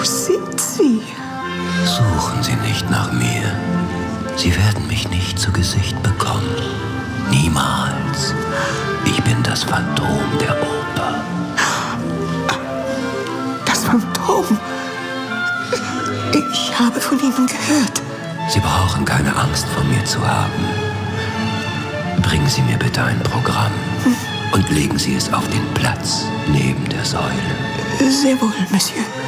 Wo sind Sie? Suchen Sie nicht nach mir. Sie werden mich nicht zu Gesicht bekommen. Niemals. Ich bin das Phantom der Oper. Das Phantom. Ich habe von Ihnen gehört. Sie brauchen keine Angst vor mir zu haben. Bringen Sie mir bitte ein Programm und legen Sie es auf den Platz neben der Säule. Sehr wohl, Monsieur.